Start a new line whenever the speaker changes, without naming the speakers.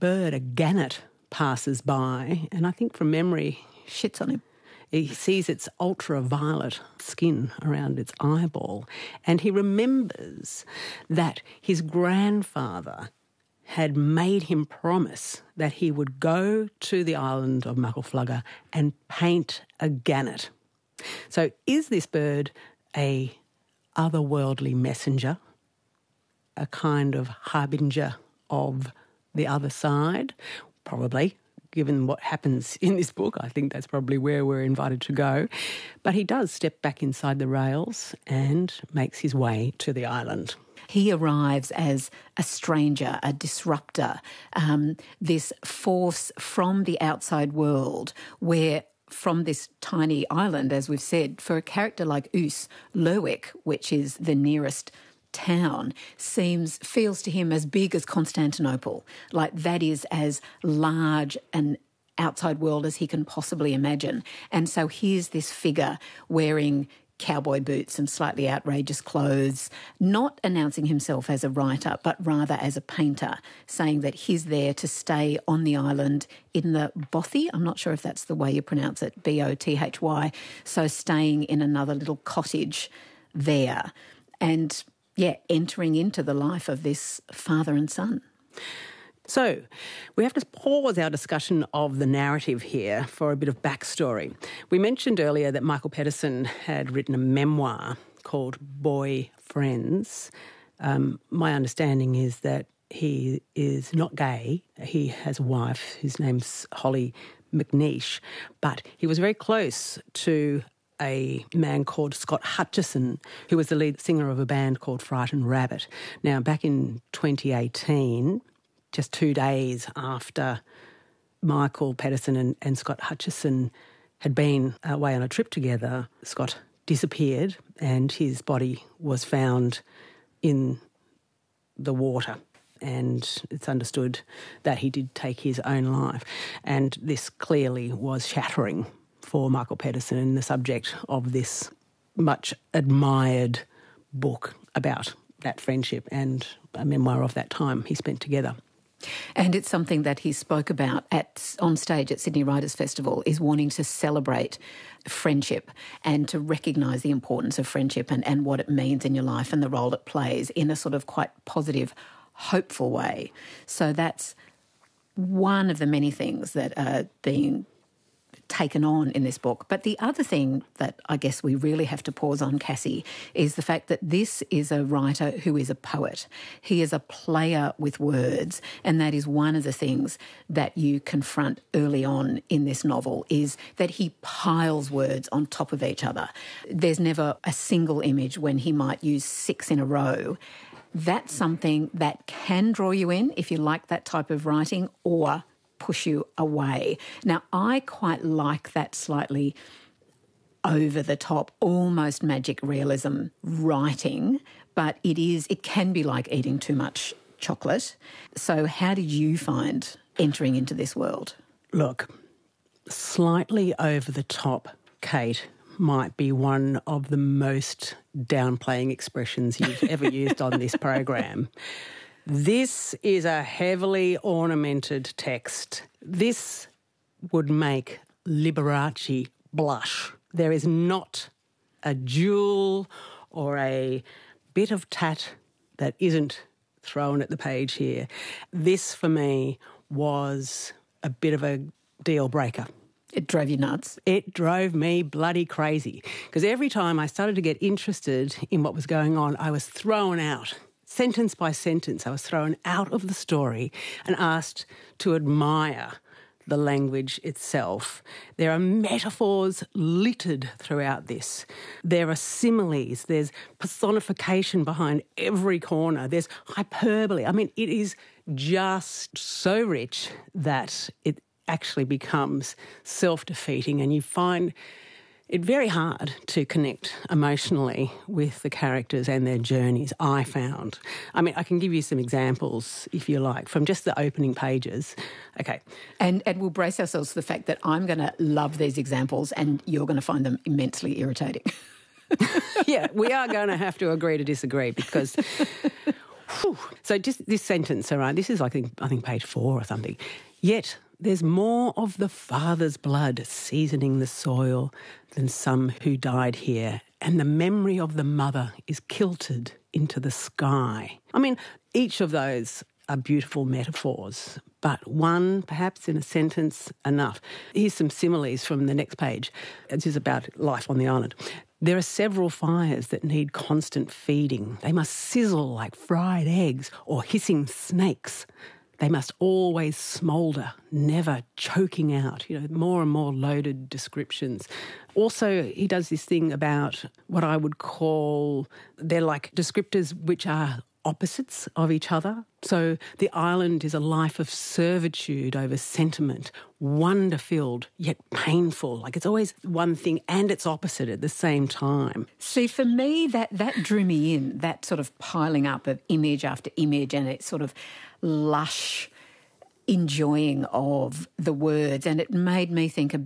bird, a gannet, passes by, and I think from memory
Shits on him.
he sees its ultraviolet skin around its eyeball, and he remembers that his grandfather had made him promise that he would go to the island of Muckleflugga and paint a gannet. So is this bird a otherworldly messenger, a kind of harbinger of the other side? Probably. Given what happens in this book, I think that's probably where we're invited to go. But he does step back inside the rails and makes his way to the island.
He arrives as a stranger, a disruptor, this force from the outside world where from this tiny island, as we've said, for a character like Oos, Lerwick, which is the nearest town, feels to him as big as Constantinople. Like that is as large an outside world as he can possibly imagine. And so here's this figure wearing cowboy boots and slightly outrageous clothes, not announcing himself as a writer, but rather as a painter, saying that he's there to stay on the island in the bothy. I'm not sure if that's the way you pronounce it, B-O-T-H-Y. So staying in another little cottage there. And entering into the life of this father and son.
So we have to pause our discussion of the narrative here for a bit of backstory. We mentioned earlier that Michael Pedersen had written a memoir called Boy Friends. My understanding is that he is not gay. He has a wife whose name's Holly McNeish, but he was very close to a man called Scott Hutchison, who was the lead singer of a band called Frightened Rabbit. Now, back in 2018, just 2 days after Michael Pedersen and Scott Hutchison had been away on a trip together, Scott disappeared and his body was found in the water. And it's understood that he did take his own life. And this clearly was shattering for Michael Pedersen and the subject of this much admired book about that friendship and a memoir of that time he spent together.
And it's something that he spoke about on stage at Sydney Writers' Festival, is wanting to celebrate friendship and to recognise the importance of friendship and what it means in your life and the role it plays in a sort of quite positive, hopeful way. So that's one of the many things that are being taken on in this book. But the other thing that I guess we really have to pause on, Cassie, is the fact that this is a writer who is a poet. He is a player with words, and that is one of the things that you confront early on in this novel, is that he piles words on top of each other. There's never a single image when he might use 6 in a row. That's something that can draw you in if you like that type of writing, or push you away. Now, I quite like that slightly over-the-top, almost magic realism writing, but it can be like eating too much chocolate. So how did you find entering into this world?
Look, slightly over-the-top, Kate, might be one of the most downplaying expressions you've ever used on this program. This is a heavily ornamented text. This would make Liberace blush. There is not a jewel or a bit of tat that isn't thrown at the page here. This, for me, was a bit of a deal breaker.
It drove you nuts?
It drove me bloody crazy, because every time I started to get interested in what was going on, I was thrown out. Sentence by sentence, I was thrown out of the story and asked to admire the language itself. There are metaphors littered throughout this. There are similes. There's personification behind every corner. There's hyperbole. I mean, it is just so rich that it actually becomes self-defeating, and you find it very hard to connect emotionally with the characters and their journeys, I found. I mean, I can give you some examples, if you like, from just the opening pages. Okay.
And we'll brace ourselves to the fact that I'm going to love these examples and you're going to find them immensely irritating.
Yeah, we are going to have to agree to disagree, because Whew. So just this sentence, all right, this is, I think page 4 or something. Yet there's more of the father's blood seasoning the soil than some who died here, and the memory of the mother is kilted into the sky. I mean, each of those are beautiful metaphors, but one, perhaps in a sentence, enough. Here's some similes from the next page. This is about life on the island. There are several fires that need constant feeding. They must sizzle like fried eggs or hissing snakes. They must always smoulder, never choking out, more and more loaded descriptions. Also, he does this thing about what I would call, they're like descriptors which are opposites of each other. So the island is a life of servitude over sentiment, wonder-filled yet painful. Like it's always one thing and its opposite at the same time.
See, for me, that drew me in, that sort of piling up of image after image and it's sort of lush enjoying of the words, and it made me think